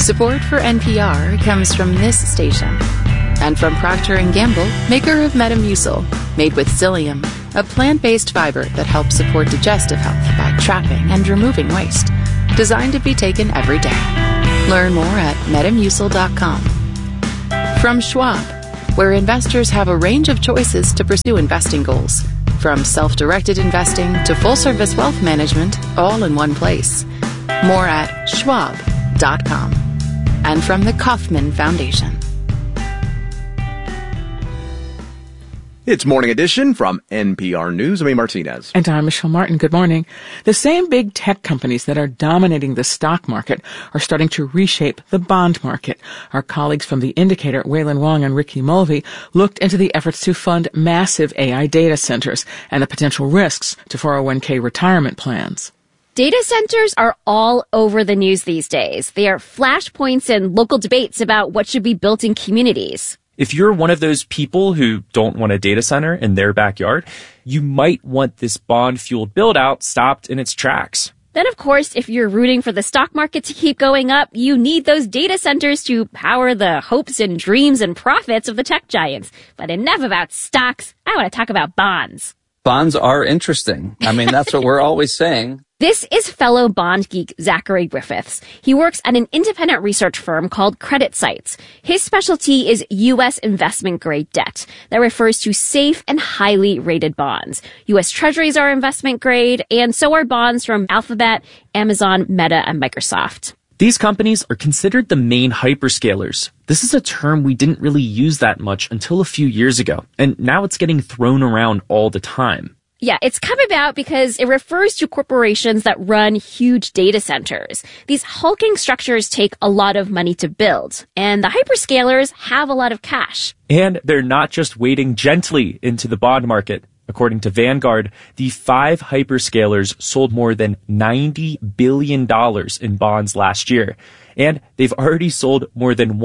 Support for NPR comes from this station and from Procter & Gamble, maker of Metamucil, made with psyllium, a plant-based fiber that helps support digestive health by trapping and removing waste. Designed to be taken every day. Learn more at metamucil.com. From Schwab, where investors have a range of choices to pursue investing goals. From self-directed investing to full-service wealth management, all in one place. More at schwab.com. And from the Kauffman Foundation. It's Morning Edition from NPR News. I'm Martinez. And I'm Michelle Martin. Good morning. The same big tech companies that are dominating the stock market are starting to reshape the bond market. Our colleagues from The Indicator, Wailin Wong and Ricky Mulvey, looked into the efforts to fund massive AI data centers and the potential risks to 401k retirement plans. Data centers are all over the news these days. They are flashpoints in local debates about what should be built in communities. If you're one of those people who don't want a data center in their backyard, you might want this bond-fueled build-out stopped in its tracks. Then, of course, if you're rooting for the stock market to keep going up, you need those data centers to power the hopes and dreams and profits of the tech giants. But enough about stocks. I want to talk about bonds. Bonds are interesting. I mean, that's what we're always saying. This is fellow bond geek Zachary Griffiths. He works at an independent research firm called CreditSights. His specialty is U.S. investment-grade debt. That refers to safe and highly rated bonds. U.S. Treasuries are investment-grade, and so are bonds from Alphabet, Amazon, Meta, and Microsoft. These companies are considered the main hyperscalers. This is a term we didn't really use that much until a few years ago, and now it's getting thrown around all the time. Yeah, it's come about because it refers to corporations that run huge data centers. These hulking structures take a lot of money to build, and the hyperscalers have a lot of cash. And they're not just wading gently into the bond market. According to Vanguard, the 5 hyperscalers sold more than $90 billion in bonds last year. And they've already sold more than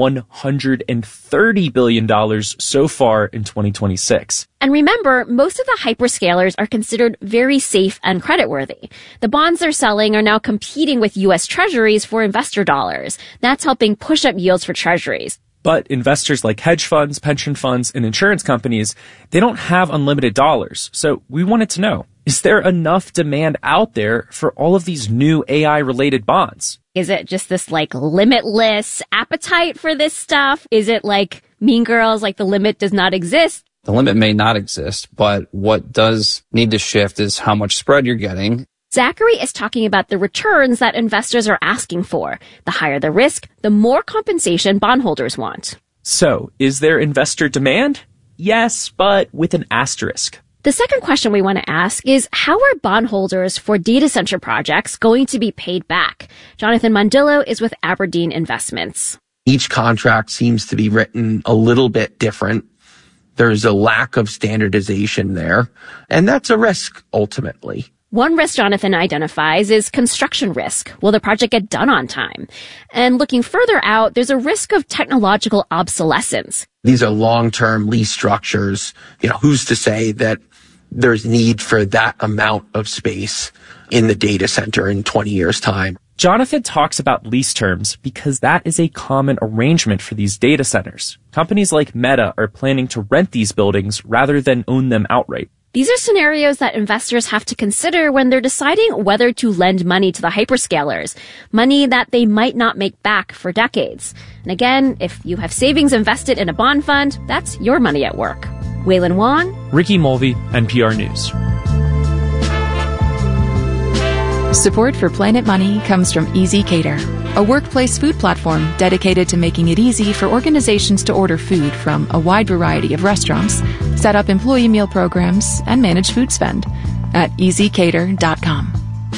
$130 billion so far in 2026. And remember, most of the hyperscalers are considered very safe and creditworthy. The bonds they're selling are now competing with U.S. Treasuries for investor dollars. That's helping push up yields for Treasuries. But investors like hedge funds, pension funds, and insurance companies, they don't have unlimited dollars. So we wanted to know, is there enough demand out there for all of these new AI-related bonds? Is it just this, limitless appetite for this stuff? Is it like Mean Girls, the limit does not exist? The limit may not exist, but what does need to shift is how much spread you're getting. Zachary is talking about the returns that investors are asking for. The higher the risk, the more compensation bondholders want. So, is there investor demand? Yes, but with an asterisk. The second question we want to ask is, how are bondholders for data center projects going to be paid back? Jonathan Mondillo is with Aberdeen Investments. Each contract seems to be written a little bit different. There's a lack of standardization there, and that's a risk ultimately. One risk Jonathan identifies is construction risk. Will the project get done on time? And looking further out, there's a risk of technological obsolescence. These are long-term lease structures. Who's to say that there's need for that amount of space in the data center in 20 years' time? Jonathan talks about lease terms because that is a common arrangement for these data centers. Companies like Meta are planning to rent these buildings rather than own them outright. These are scenarios that investors have to consider when they're deciding whether to lend money to the hyperscalers, money that they might not make back for decades. And again, if you have savings invested in a bond fund, that's your money at work. Wailin Wong, Ricky Mulvey, NPR News. Support for Planet Money comes from ezCater, a workplace food platform dedicated to making it easy for organizations to order food from a wide variety of restaurants, set up employee meal programs, and manage food spend at ezcater.com.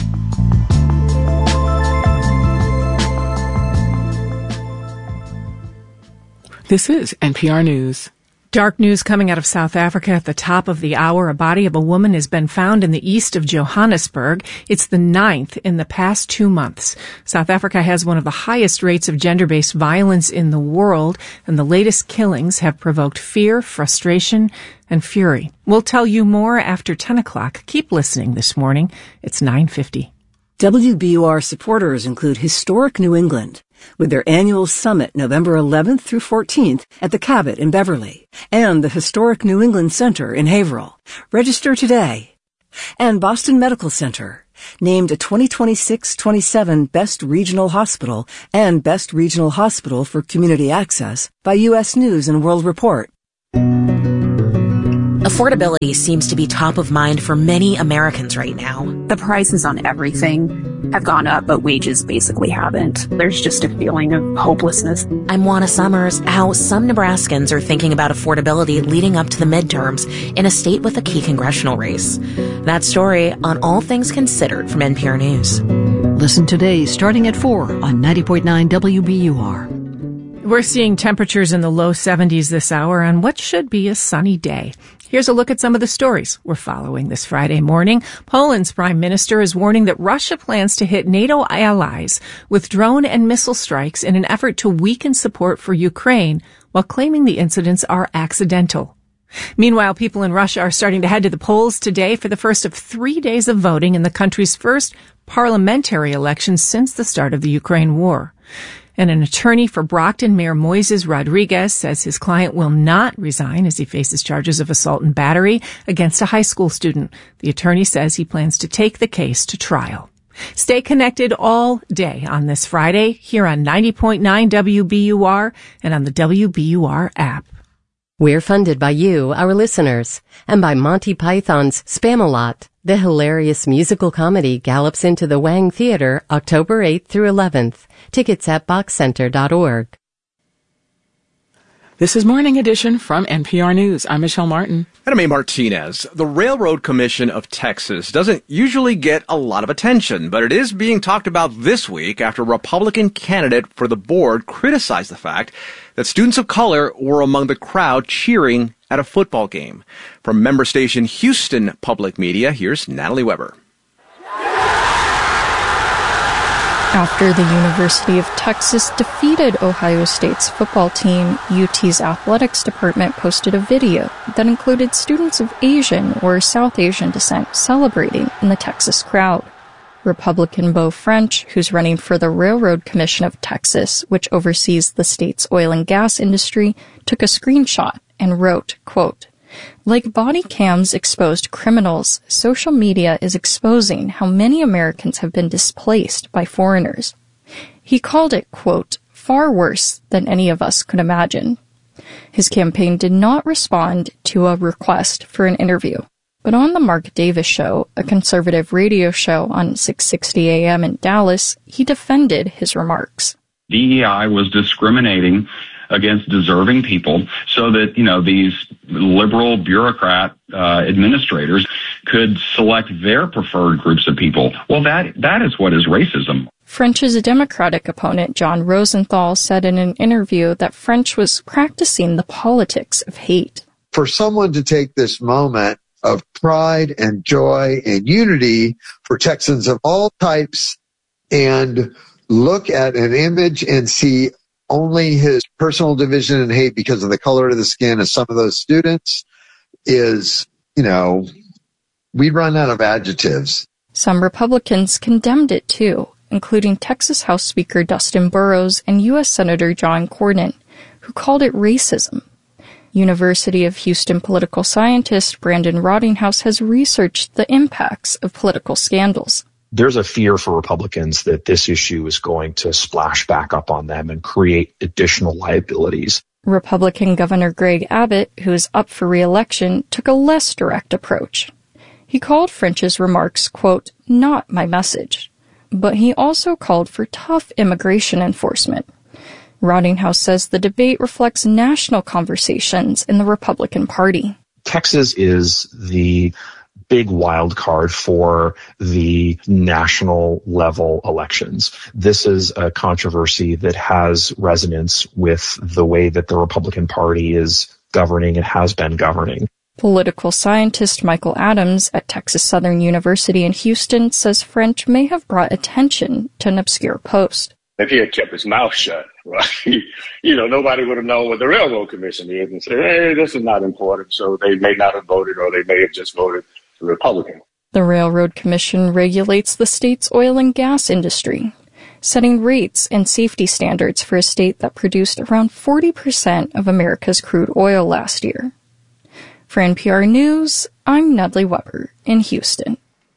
This is NPR News. Dark news coming out of South Africa at the top of the hour. A body of a woman has been found in the east of Johannesburg. It's the 9th in the past 2 months. South Africa has one of the highest rates of gender-based violence in the world, and the latest killings have provoked fear, frustration, and fury. We'll tell you more after 10 o'clock. Keep listening this morning. It's 9:50. WBUR supporters include Historic New England, with their annual summit November 11th through 14th at the Cabot in Beverly and the historic New England Center in Haverhill. Register today. And Boston Medical Center, named a 2026-27 Best Regional Hospital and Best Regional Hospital for Community Access by U.S. News & World Report. Affordability seems to be top of mind for many Americans right now. The prices on everything have gone up, but wages basically haven't. There's just a feeling of hopelessness. I'm Juana Summers. How some Nebraskans are thinking about affordability leading up to the midterms in a state with a key congressional race. That story on All Things Considered from NPR News. Listen today starting at 4 on 90.9 WBUR. We're seeing temperatures in the low 70s this hour on what should be a sunny day. Here's a look at some of the stories we're following this Friday morning. Poland's prime minister is warning that Russia plans to hit NATO allies with drone and missile strikes in an effort to weaken support for Ukraine, while claiming the incidents are accidental. Meanwhile, people in Russia are starting to head to the polls today for the first of 3 days of voting in the country's first parliamentary election since the start of the Ukraine war. And an attorney for Brockton Mayor Moises Rodriguez says his client will not resign as he faces charges of assault and battery against a high school student. The attorney says he plans to take the case to trial. Stay connected all day on this Friday here on 90.9 WBUR and on the WBUR app. We're funded by you, our listeners, and by Monty Python's Spam-A-Lot. The hilarious musical comedy gallops into the Wang Theater October 8th through 11th. Tickets at boxcenter.org. This is Morning Edition from NPR News. I'm Michelle Martin. And I'm A. Martinez. The Railroad Commission of Texas doesn't usually get a lot of attention, but it is being talked about this week after a Republican candidate for the board criticized the fact that students of color were among the crowd cheering at a football game. From member station Houston Public Media, here's Natalie Weber. After the University of Texas defeated Ohio State's football team, UT's athletics department posted a video that included students of Asian or South Asian descent celebrating in the Texas crowd. Republican Beau French, who's running for the Railroad Commission of Texas, which oversees the state's oil and gas industry, took a screenshot and wrote, quote, "Like body cams exposed criminals, social media is exposing how many Americans have been displaced by foreigners." He called it, quote, "far worse than any of us could imagine." His campaign did not respond to a request for an interview. But on the Mark Davis Show, a conservative radio show on 660 AM in Dallas, he defended his remarks. DEI was discriminating against deserving people so that, these liberal bureaucrat administrators could select their preferred groups of people. Well, that is what is racism. French's Democratic opponent, John Rosenthal, said in an interview that French was practicing the politics of hate. For someone to take this moment of pride and joy and unity for Texans of all types and look at an image and see only his personal division and hate because of the color of the skin of some of those students is, we'd run out of adjectives. Some Republicans condemned it too, including Texas House Speaker Dustin Burrows and U.S. Senator John Cornyn, who called it racism. University of Houston political scientist Brandon Rottinghouse has researched the impacts of political scandals. There's a fear for Republicans that this issue is going to splash back up on them and create additional liabilities. Republican Governor Greg Abbott, who is up for re-election, took a less direct approach. He called French's remarks, quote, "not my message," but he also called for tough immigration enforcement. Rottinghouse says the debate reflects national conversations in the Republican Party. Texas is the big wild card for the national level elections. This is a controversy that has resonance with the way that the Republican Party is governing and has been governing. Political scientist Michael Adams at Texas Southern University in Houston says French may have brought attention to an obscure post. If he had kept his mouth shut, right, nobody would have known what the Railroad Commission is and said, hey, this is not important. So they may not have voted, or they may have just voted Republican. The Railroad Commission regulates the state's oil and gas industry. setting rates and safety standards for a state that produced around 40% of America's crude oil last year. For NPR News, I'm Nedley Weber in Houston.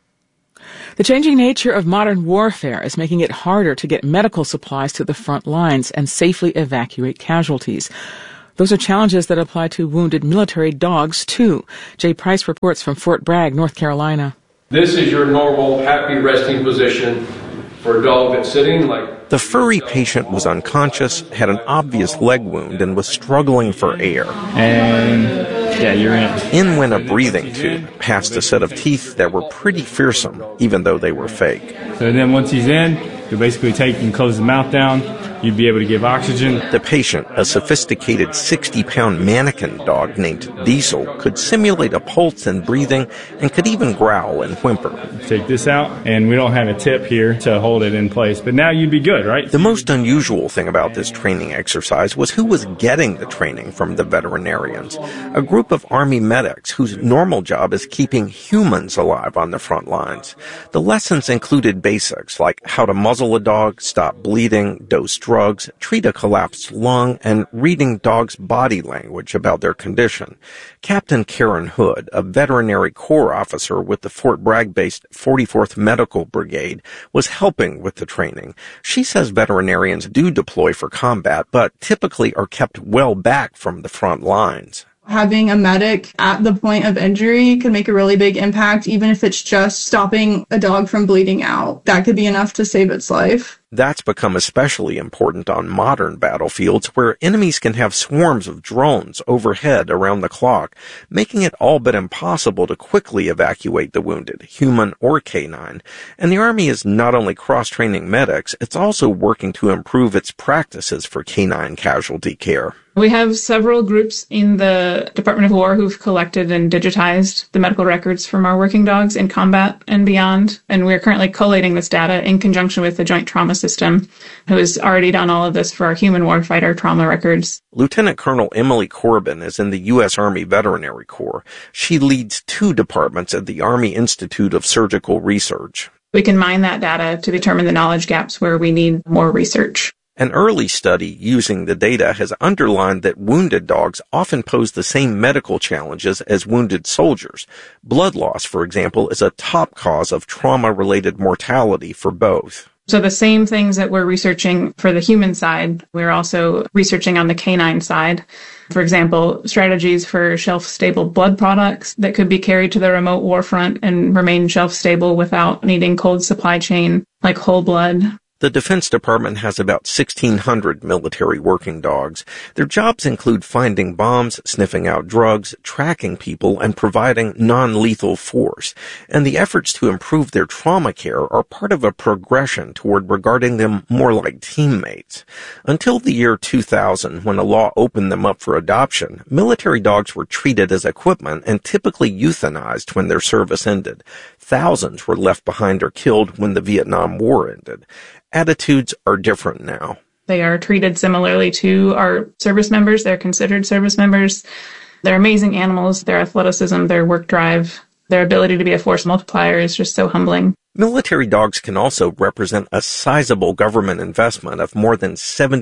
The changing nature of modern warfare is making it harder to get medical supplies to the front lines and safely evacuate casualties. Those are challenges that apply to wounded military dogs, too. Jay Price reports from Fort Bragg, North Carolina. This is your normal, happy resting position for a dog that's sitting like... The furry patient was unconscious, had an obvious leg wound, and was struggling for air. And yeah, you're in. In went a breathing tube, past a set of teeth that were pretty fearsome, even though they were fake. So then once he's in, you'll basically take and close the mouth down. You'd be able to give oxygen. The patient, a sophisticated 60-pound mannequin dog named Diesel, could simulate a pulse and breathing and could even growl and whimper. Take this out, and we don't have a tip here to hold it in place. But now you'd be good, right? The most unusual thing about this training exercise was who was getting the training from the veterinarians. A group of Army medics whose normal job is keeping humans alive on the front lines. The lessons included basics like how to muzzle a dog, stop bleeding, dose drugs, treat a collapsed lung, and reading dogs' body language about their condition. Captain Karen Hood, a veterinary corps officer with the Fort Bragg-based 44th Medical Brigade, was helping with the training. She says veterinarians do deploy for combat, but typically are kept well back from the front lines. Having a medic at the point of injury can make a really big impact, even if it's just stopping a dog from bleeding out. That could be enough to save its life. That's become especially important on modern battlefields where enemies can have swarms of drones overhead around the clock, making it all but impossible to quickly evacuate the wounded, human or canine. And the Army is not only cross-training medics, it's also working to improve its practices for canine casualty care. We have several groups in the Department of War who've collected and digitized the medical records from our working dogs in combat and beyond. And we're currently collating this data in conjunction with the Joint Trauma System, who has already done all of this for our human warfighter trauma records. Lieutenant Colonel Emily Corbin is in the U.S. Army Veterinary Corps. She leads 2 departments at the Army Institute of Surgical Research. We can mine that data to determine the knowledge gaps where we need more research. An early study using the data has underlined that wounded dogs often pose the same medical challenges as wounded soldiers. Blood loss, for example, is a top cause of trauma-related mortality for both. So the same things that we're researching for the human side, we're also researching on the canine side. For example, strategies for shelf-stable blood products that could be carried to the remote war front and remain shelf-stable without needing cold supply chain, like whole blood. The Defense Department has about 1,600 military working dogs. Their jobs include finding bombs, sniffing out drugs, tracking people, and providing non-lethal force. And the efforts to improve their trauma care are part of a progression toward regarding them more like teammates. Until the year 2000, when a law opened them up for adoption, military dogs were treated as equipment and typically euthanized when their service ended. Thousands were left behind or killed when the Vietnam War ended. Attitudes are different now. They are treated similarly to our service members. They're considered service members. They're amazing animals. Their athleticism, their work drive, their ability to be a force multiplier is just so humbling. Military dogs can also represent a sizable government investment of more than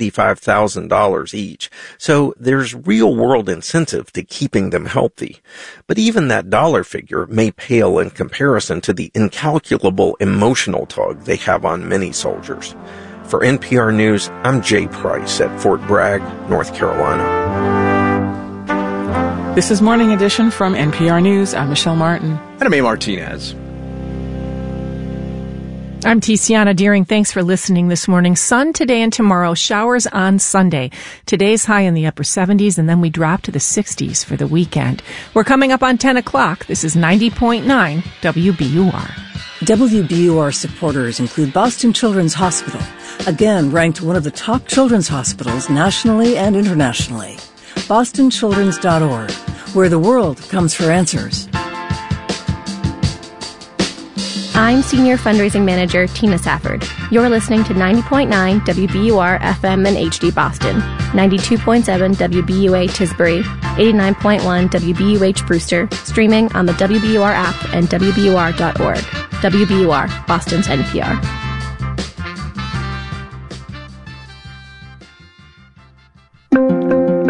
$75,000 each, so there's real-world incentive to keeping them healthy. But even that dollar figure may pale in comparison to the incalculable emotional tug they have on many soldiers. For NPR News, I'm Jay Price at Fort Bragg, North Carolina. This is Morning Edition from NPR News. I'm Michelle Martin. And I'm A. Martinez. I'm Tiziana Deering. Thanks for listening this morning. Sun today and tomorrow, showers on Sunday. Today's high in the upper 70s, and then we drop to the 60s for the weekend. We're coming up on 10 o'clock. This is 90.9 WBUR. WBUR supporters include Boston Children's Hospital, again ranked one of the top children's hospitals nationally and internationally. BostonChildren's.org, where the world comes for answers. I'm Senior Fundraising Manager Tina Safford. You're listening to 90.9 WBUR FM and HD Boston, 92.7 WBUA Tisbury, 89.1 WBUH Brewster, streaming on the WBUR app and WBUR.org. WBUR, Boston's NPR.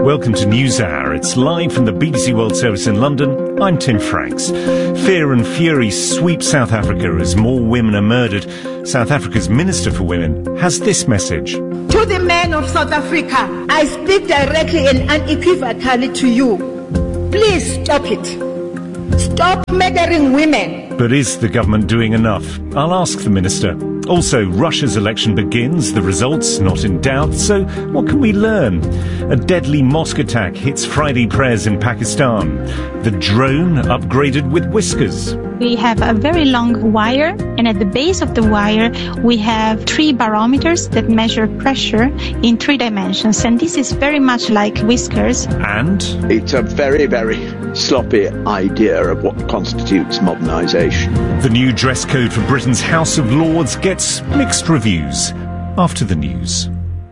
Welcome to NewsHour. It's live from the BBC World Service in London. I'm Tim Franks. Fear and fury sweep South Africa as more women are murdered. South Africa's Minister for Women has this message. To the men of South Africa, I speak directly and unequivocally to you. Please stop it. Stop murdering women. But is the government doing enough? I'll ask the Minister. Also, Russia's election begins, the results not in doubt, so what can we learn? A deadly mosque attack hits Friday prayers in Pakistan. The drone upgraded with whiskers. We have a very long wire, and at the base of the wire we have 3 barometers that measure pressure in 3 dimensions, and this is very much like whiskers. And? It's a very, very sloppy idea of what constitutes modernisation. The new dress code for Britain's House of Lords gets mixed reviews. After the news.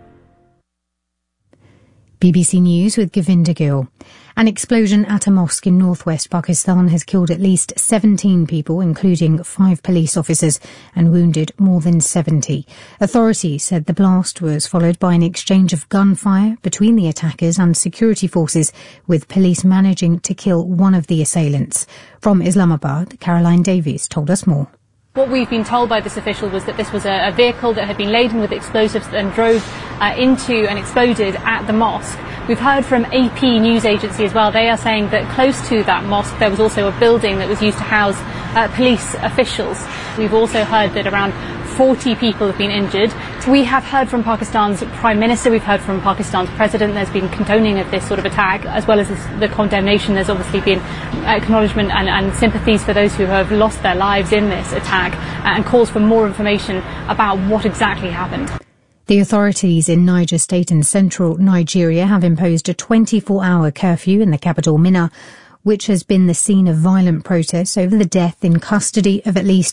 BBC News with Govinda Gill. An explosion at a mosque in northwest Pakistan has killed at least 17 people, including 5 police officers, and wounded more than 70. Authorities said the blast was followed by an exchange of gunfire between the attackers and security forces, with police managing to kill one of the assailants. From Islamabad, Caroline Davies told us more. What we've been told by this official was that this was a vehicle that had been laden with explosives and drove into and exploded at the mosque. We've heard from AP news agency as well. They are saying that close to that mosque there was also a building that was used to house police officials. We've also heard that around 40 people have been injured. We have heard from Pakistan's Prime Minister, we've heard from Pakistan's President. There's been condoning of this sort of attack, as well as the condemnation. There's obviously been acknowledgement and sympathies for those who have lost their lives in this attack, and calls for more information about what exactly happened. The authorities in Niger State and central Nigeria have imposed a 24-hour curfew in the capital, Minna, which has been the scene of violent protests over the death in custody of at least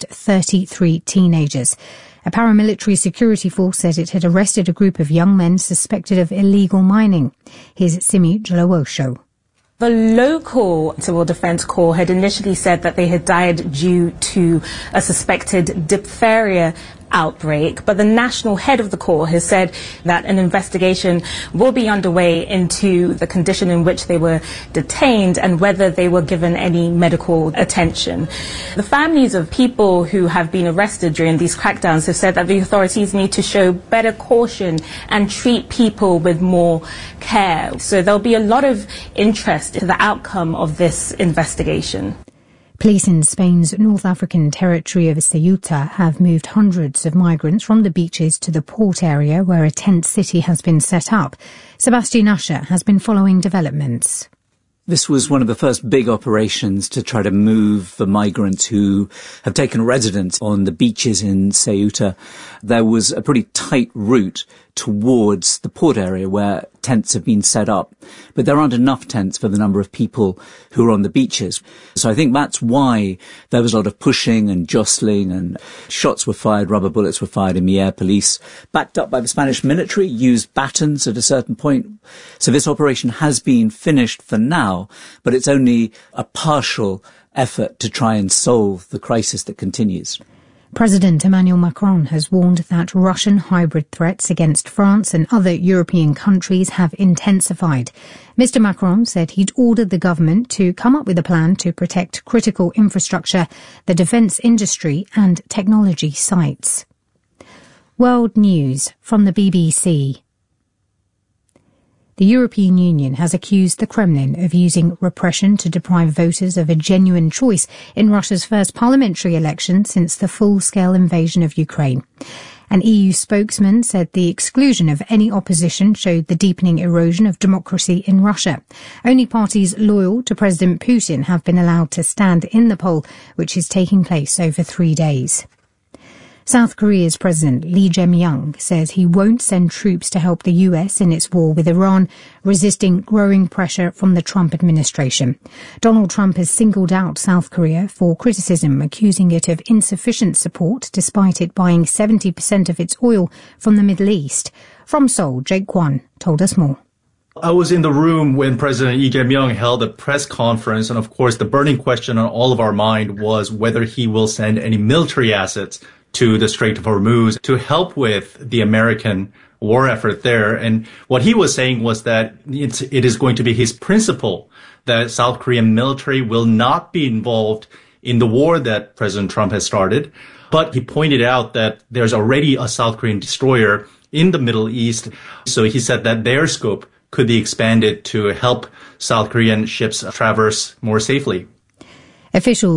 33 teenagers. A paramilitary security force said it had arrested a group of young men suspected of illegal mining. Here's Simi Jalawosho. The local Civil Defence Corps had initially said that they had died due to a suspected diphtheria outbreak, but the national head of the Corps has said that an investigation will be underway into the condition in which they were detained and whether they were given any medical attention. The families of people who have been arrested during these crackdowns have said that the authorities need to show better caution and treat people with more care. So there'll be a lot of interest in the outcome of this investigation. Police in Spain's North African territory of Ceuta have moved hundreds of migrants from the beaches to the port area where a tent city has been set up. Sebastian Usher has been following developments. This was one of the first big operations to try to move the migrants who have taken residence on the beaches in Ceuta. There was a pretty tight route towards the port area where tents have been set up, but there aren't enough tents for the number of people who are on the beaches. So I think that's why there was a lot of pushing and jostling, and shots were fired, rubber bullets were fired, and the air police, backed up by the Spanish military, used batons at a certain point. So this operation has been finished for now, but it's only a partial effort to try and solve the crisis that continues. President Emmanuel Macron has warned that Russian hybrid threats against France and other European countries have intensified. Mr. Macron said he'd ordered the government to come up with a plan to protect critical infrastructure, the defence industry and technology sites. World News from the BBC. The European Union has accused the Kremlin of using repression to deprive voters of a genuine choice in Russia's first parliamentary election since the full-scale invasion of Ukraine. An EU spokesman said the exclusion of any opposition showed the deepening erosion of democracy in Russia. Only parties loyal to President Putin have been allowed to stand in the poll, which is taking place over 3 days. South Korea's President Lee Jae-myung says he won't send troops to help the US in its war with Iran, resisting growing pressure from the Trump administration. Donald Trump has singled out South Korea for criticism, accusing it of insufficient support despite it buying 70% of its oil from the Middle East. From Seoul, Jake Kwon told us more. I was in the room when President Lee Jae-myung held a press conference, and of course the burning question on all of our mind was whether he will send any military assets to the Strait of Hormuz to help with the American war effort there. And what he was saying was that it is going to be his principle that South Korean military will not be involved in the war that President Trump has started. But he pointed out that there's already a South Korean destroyer in the Middle East. So he said that their scope could be expanded to help South Korean ships traverse more safely. Officials